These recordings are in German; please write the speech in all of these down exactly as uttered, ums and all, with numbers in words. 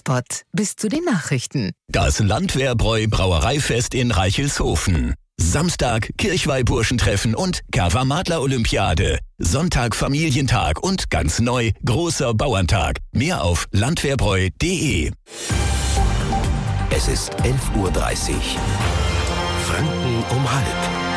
Werbespot bis zu den Nachrichten. Das Landwehrbräu Brauereifest in Reichelshofen. Samstag Kirchweih-Burschentreffen und Kava-Madler-Olympiade. Sonntag Familientag und ganz neu großer Bauerntag. Mehr auf landwehrbräu punkt de. Es ist elf Uhr dreißig. Franken um halb.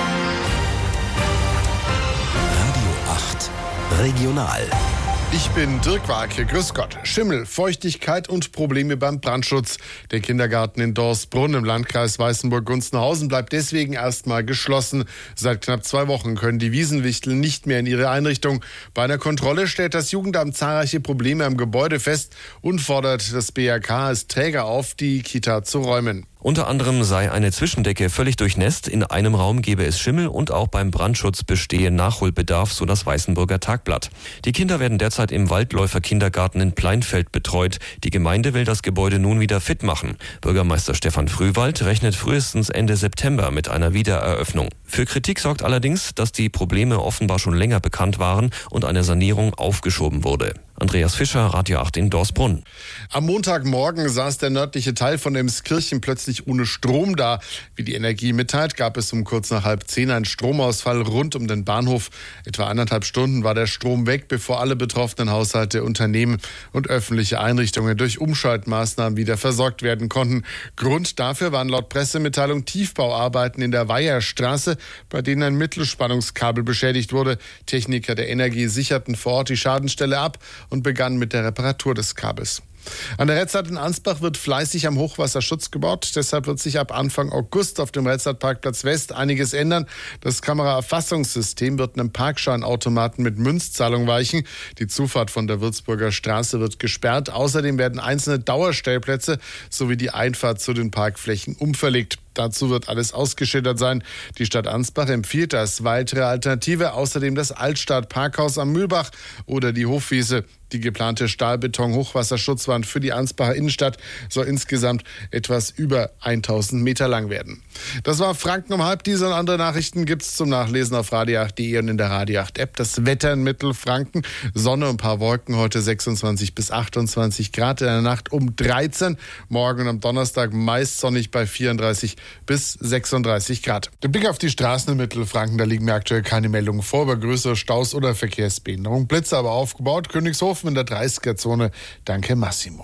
Radio acht. Regional. Ich bin Dirk Warke, grüß Gott. Schimmel, Feuchtigkeit und Probleme beim Brandschutz. Der Kindergarten in Dorsbrunn im Landkreis Weißenburg-Gunzenhausen bleibt deswegen erstmal geschlossen. Seit knapp zwei Wochen können die Wiesenwichtel nicht mehr in ihre Einrichtung. Bei einer Kontrolle stellt das Jugendamt zahlreiche Probleme am Gebäude fest und fordert das B R K als Träger auf, die Kita zu räumen. Unter anderem sei eine Zwischendecke völlig durchnässt, in einem Raum gebe es Schimmel und auch beim Brandschutz bestehe Nachholbedarf, so das Weißenburger Tagblatt. Die Kinder werden derzeit im Waldläufer-Kindergarten in Pleinfeld betreut. Die Gemeinde will das Gebäude nun wieder fit machen. Bürgermeister Stefan Frühwald rechnet frühestens Ende September mit einer Wiedereröffnung. Für Kritik sorgt allerdings, dass die Probleme offenbar schon länger bekannt waren und eine Sanierung aufgeschoben wurde. Andreas Fischer, Radio acht in Dorsbrunn. Am Montagmorgen saß der nördliche Teil von Emskirchen plötzlich ohne Strom da. Wie die Energie mitteilt, gab es um kurz nach halb zehn einen Stromausfall rund um den Bahnhof. Etwa anderthalb Stunden war der Strom weg, bevor alle betroffenen Haushalte, Unternehmen und öffentliche Einrichtungen durch Umschaltmaßnahmen wieder versorgt werden konnten. Grund dafür waren laut Pressemitteilung Tiefbauarbeiten in der Weiherstraße, bei denen ein Mittelspannungskabel beschädigt wurde. Techniker der Energie sicherten vor Ort die Schadenstelle ab und begann mit der Reparatur des Kabels. An der Retzart in Ansbach wird fleißig am Hochwasserschutz gebaut. Deshalb wird sich ab Anfang August auf dem Retzart-Parkplatz West einiges ändern. Das Kameraerfassungssystem wird einem Parkscheinautomaten mit Münzzahlung weichen. Die Zufahrt von der Würzburger Straße wird gesperrt. Außerdem werden einzelne Dauerstellplätze sowie die Einfahrt zu den Parkflächen umverlegt. Dazu wird alles ausgeschildert sein. Die Stadt Ansbach empfiehlt als weitere Alternative außerdem das Altstadt-Parkhaus am Mühlbach oder die Hofwiese. Die geplante Stahlbeton-Hochwasserschutzwand für die Ansbacher Innenstadt soll insgesamt etwas über tausend Meter lang werden. Das war Franken um halb. Diese und andere Nachrichten gibt's zum Nachlesen auf radio acht punkt de und in der Radio acht App. Das Wetter in Mittelfranken. Sonne und ein paar Wolken, heute sechsundzwanzig bis achtundzwanzig Grad, in der Nacht um dreizehn. Morgen am Donnerstag meist sonnig bei vierunddreißig bis sechsunddreißig Grad. Der Blick auf die Straßen in Mittelfranken, da liegen mir aktuell keine Meldungen vor über größere Staus oder Verkehrsbehinderung. Blitze aber aufgebaut. Königshofen in der dreißiger Zone. Danke, Massimo.